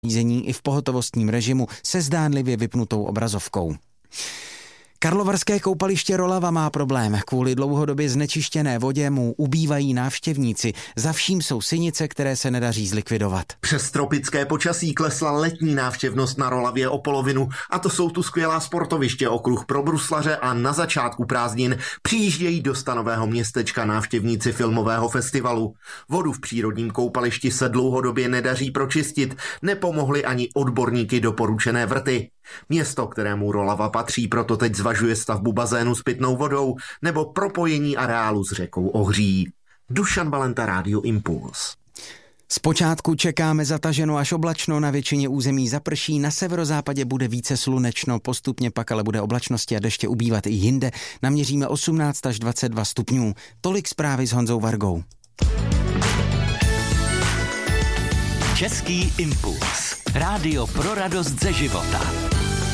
řízení i v pohotovostním režimu se zdánlivě vypnutou obrazovkou. Karlovarské koupaliště Rolava má problém. Kvůli dlouhodobě znečištěné vodě mu ubývají návštěvníci. Za vším jsou sinice, které se nedaří zlikvidovat. Přes tropické počasí klesla letní návštěvnost na Rolavě o polovinu a to jsou tu skvělá sportoviště, okruh pro bruslaře a na začátku prázdnin přijíždějí do stanového městečka návštěvníci filmového festivalu. Vodu v přírodním koupališti se dlouhodobě nedaří pročistit, nepomohly ani odborníky doporučené vrty. Město, kterému Rolava patří, proto teď zvažuje stavbu bazénu s pitnou vodou nebo propojení areálu s řekou Ohří. Dušan Valenta, Rádio Impuls. Zpočátku čekáme zataženo až oblačno, na většině území zaprší, na severozápadě bude více slunečno, postupně pak ale bude oblačnosti a deště ubývat i jinde. Naměříme 18 až 22 stupňů. Tolik zprávy s Honzou Vargou. Český impuls. Rádio pro radost ze života.